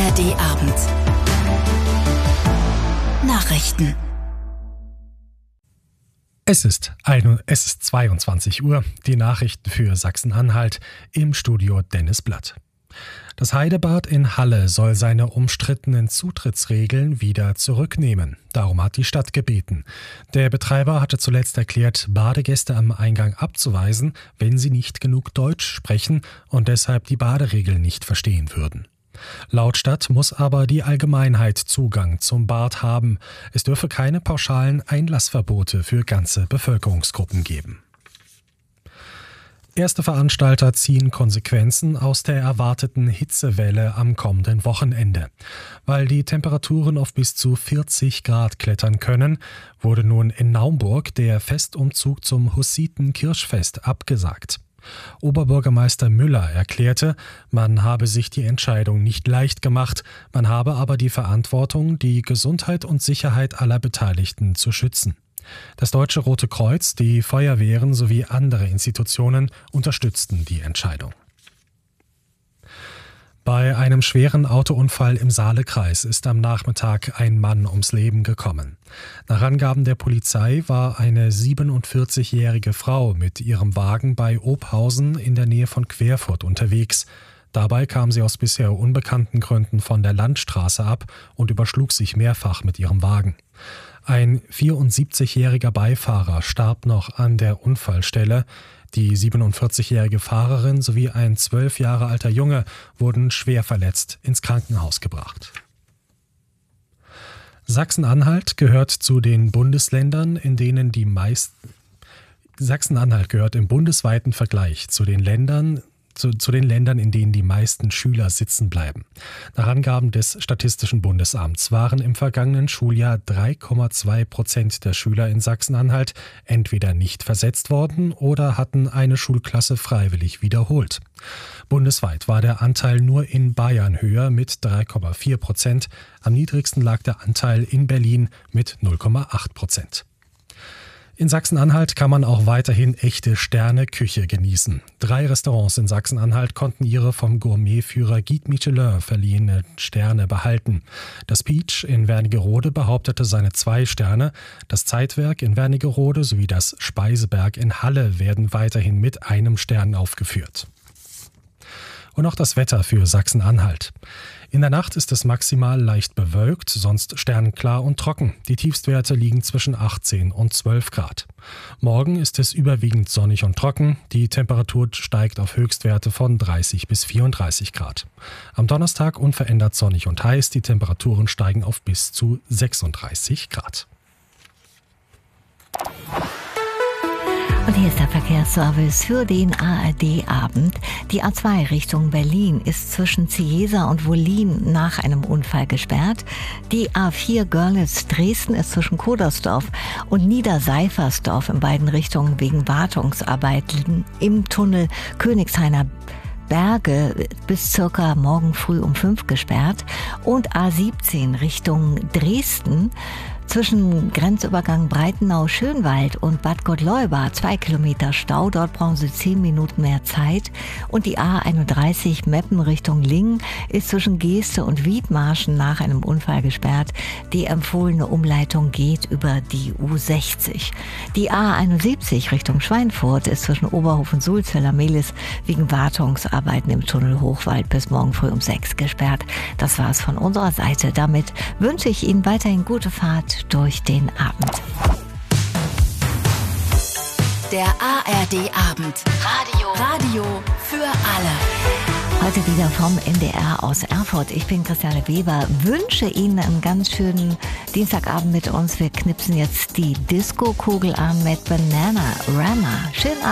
ARD Abend. Nachrichten. Es ist 22 Uhr, die Nachrichten für Sachsen-Anhalt, im Studio Dennis Blatt. Das Heidebad in Halle soll seine umstrittenen Zutrittsregeln wieder zurücknehmen. Darum hat die Stadt gebeten. Der Betreiber hatte zuletzt erklärt, Badegäste am Eingang abzuweisen, wenn sie nicht genug Deutsch sprechen und deshalb die Baderegeln nicht verstehen würden. Laut Stadt muss aber die Allgemeinheit Zugang zum Bad haben. Es dürfe keine pauschalen Einlassverbote für ganze Bevölkerungsgruppen geben. Erste Veranstalter ziehen Konsequenzen aus der erwarteten Hitzewelle am kommenden Wochenende. Weil die Temperaturen auf bis zu 40 Grad klettern können, wurde nun in Naumburg der Festumzug zum Hussiten-Kirschfest abgesagt. Oberbürgermeister Müller erklärte, man habe sich die Entscheidung nicht leicht gemacht, man habe aber die Verantwortung, die Gesundheit und Sicherheit aller Beteiligten zu schützen. Das Deutsche Rote Kreuz, die Feuerwehren sowie andere Institutionen unterstützten die Entscheidung. Bei einem schweren Autounfall im Saalekreis ist am Nachmittag ein Mann ums Leben gekommen. Nach Angaben der Polizei war eine 47-jährige Frau mit ihrem Wagen bei Ophausen in der Nähe von Querfurt unterwegs. Dabei kam sie aus bisher unbekannten Gründen von der Landstraße ab und überschlug sich mehrfach mit ihrem Wagen. Ein 74-jähriger Beifahrer starb noch an der Unfallstelle. Die 47-jährige Fahrerin sowie ein 12 Jahre alter Junge wurden schwer verletzt ins Krankenhaus gebracht. Sachsen-Anhalt gehört zu den Bundesländern, in denen Sachsen-Anhalt gehört im bundesweiten Vergleich zu den Ländern, in denen die meisten Schüler sitzen bleiben. Nach Angaben des Statistischen Bundesamts waren im vergangenen Schuljahr 3,2% der Schüler in Sachsen-Anhalt entweder nicht versetzt worden oder hatten eine Schulklasse freiwillig wiederholt. Bundesweit war der Anteil nur in Bayern höher mit 3,4%. Am niedrigsten lag der Anteil in Berlin mit 0,8%. In Sachsen-Anhalt kann man auch weiterhin echte Sterne-Küche genießen. 3 Restaurants in Sachsen-Anhalt konnten ihre vom Gourmetführer Guide Michelin verliehene Sterne behalten. Das Peach in Wernigerode behauptete seine 2 Sterne. Das Zeitwerk in Wernigerode sowie das Speiseberg in Halle werden weiterhin mit einem Stern aufgeführt. Und auch das Wetter für Sachsen-Anhalt. In der Nacht ist es maximal leicht bewölkt, sonst sternklar und trocken. Die Tiefstwerte liegen zwischen 18 und 12 Grad. Morgen ist es überwiegend sonnig und trocken. Die Temperatur steigt auf Höchstwerte von 30 bis 34 Grad. Am Donnerstag unverändert sonnig und heiß. Die Temperaturen steigen auf bis zu 36 Grad. Und hier ist der Verkehrsservice für den ARD-Abend. Die A2 Richtung Berlin ist zwischen Ziesa und Wollin nach einem Unfall gesperrt. Die A4 Görlitz-Dresden ist zwischen Kodersdorf und Niederseifersdorf in beiden Richtungen wegen Wartungsarbeiten im Tunnel Königshainer Berge bis circa morgen früh um 5 gesperrt. Und A17 Richtung Dresden zwischen Grenzübergang Breitenau-Schönwald und Bad Gottleuba 2 Kilometer Stau. Dort brauchen Sie 10 Minuten mehr Zeit. Und die A31 Meppen Richtung Lingen ist zwischen Geeste und Wiedmarschen nach einem Unfall gesperrt. Die empfohlene Umleitung geht über die U60. Die A71 Richtung Schweinfurt ist zwischen Oberhof und Sulzeller-Mehlis wegen Wartungsarbeiten im Tunnel Hochwald bis morgen früh um 6 gesperrt. Das war's von unserer Seite. Damit wünsche ich Ihnen weiterhin gute Fahrt durch den Abend. Der ARD-Abend. Radio für alle. Heute wieder vom NDR aus Erfurt. Ich bin Christiane Weber. Wünsche Ihnen einen ganz schönen Dienstagabend mit uns. Wir knipsen jetzt die Disco-Kugel an mit Banana Rama. Schönen Abend.